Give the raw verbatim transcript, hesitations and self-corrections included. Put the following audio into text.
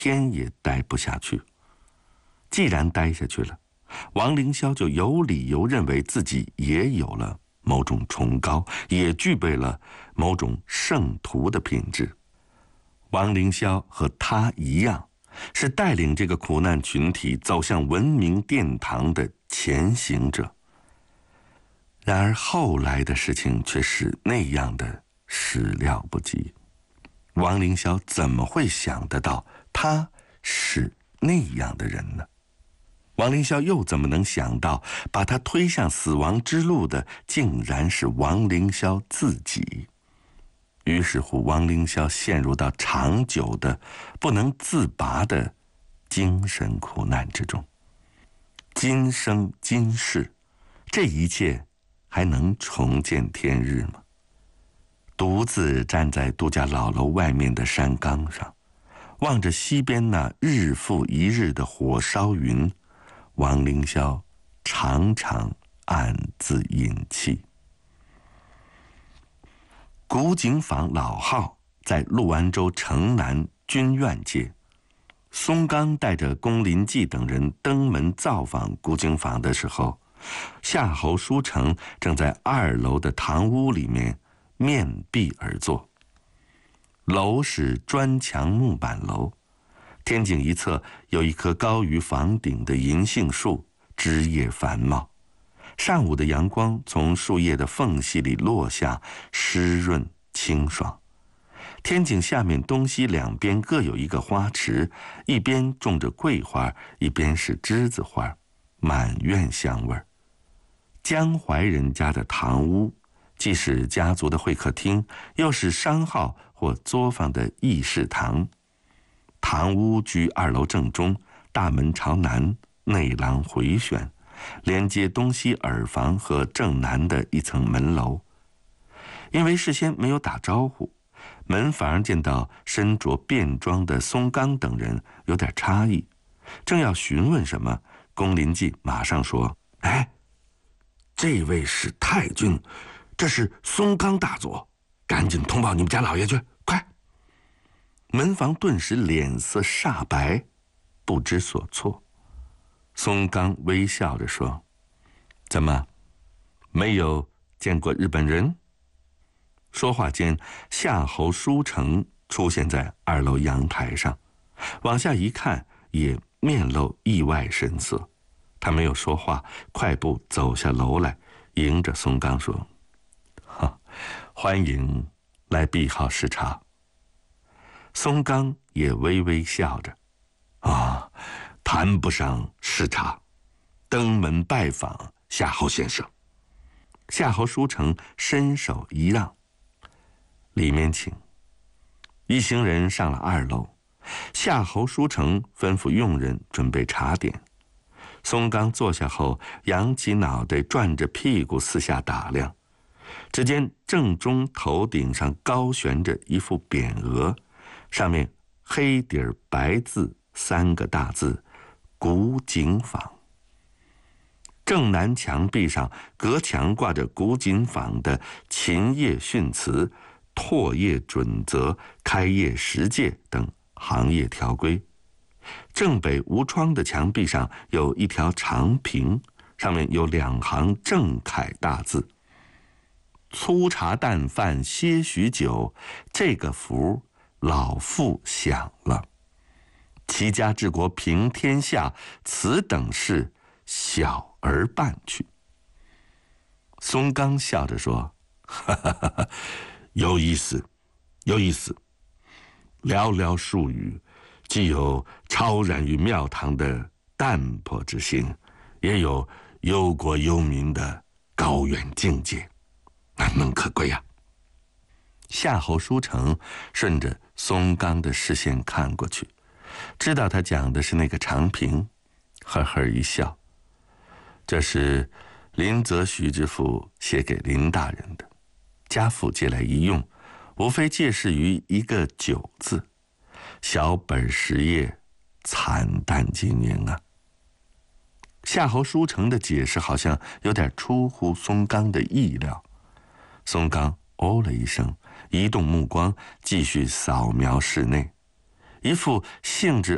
天也待不下去。既然待下去了，王凌霄就有理由认为自己也有了某种崇高，也具备了某种圣徒的品质。王凌霄和他一样，是带领这个苦难群体走向文明殿堂的前行者。然而后来的事情却是那样的始料不及。王凌霄怎么会想得到他是那样的人呢？王凌霄又怎么能想到把他推向死亡之路的竟然是王凌霄自己？于是乎，王凌霄陷入到长久的不能自拔的精神苦难之中。今生今世，这一切还能重见天日吗？独自站在杜家老楼外面的山岗上，望着西边那日复一日的火烧云，王凌霄常常暗自饮气。古井坊老号在陆安州城南军院街，松冈带着龚林记等人登门造访古井坊的时候，夏侯书成正在二楼的堂屋里面面壁而坐。楼是砖墙木板楼，天井一侧有一棵高于房顶的银杏树，枝叶繁茂。上午的阳光从树叶的缝隙里落下，湿润清爽。天井下面东西两边各有一个花池，一边种着桂花，一边是栀子花，满院香味儿。江淮人家的堂屋，既是家族的会客厅，又是商号或作坊的议事堂。堂屋居二楼正中，大门朝南，内廊回旋，连接东西耳房和正南的一层门楼。因为事先没有打招呼，门房见到身着便装的松冈等人，有点诧异，正要询问什么，龚林记马上说：“哎，这位是太君，这是松冈大佐，赶紧通报你们家老爷去，快！”门房顿时脸色煞白，不知所措。松冈微笑着说：“怎么，没有见过日本人？”说话间，夏侯书成出现在二楼阳台上，往下一看，也面露意外神色。他没有说话，快步走下楼来，迎着松冈说：“哈，欢迎来碧号视察。”松冈也微微笑着：“啊，谈不上视察，登门拜访夏侯先生。”夏侯书成伸手一让：“里面请。”一行人上了二楼，夏侯书成吩咐佣人准备茶点。松冈坐下后，扬起脑袋，转着屁股四下打量。只见正中头顶上高悬着一副匾额，上面黑底儿白字三个大字：古井坊。正南墙壁上隔墙挂着古井坊的勤业训词、拓业准则、开业实诫等行业条规。正北无窗的墙壁上有一条长屏，上面有两行正楷大字：粗茶淡饭些许久，这个福老妇享了。齐家治国平天下，此等事小儿办去。松冈笑着说：“哈哈哈哈，有意思，有意思。寥寥数语，既有超然于庙堂的淡泊之心，也有忧国忧民的高远境界，难能可贵啊。”夏侯书成顺着松冈的视线看过去，知道他讲的是那个长屏，呵呵一笑：“这是林则徐之父写给林大人的，家父借来一用，无非借势于一个九字，小本实业，惨淡经营啊。”夏侯书成的解释好像有点出乎松冈的意料。松冈哦了一声，移动目光继续扫描室内，一副兴致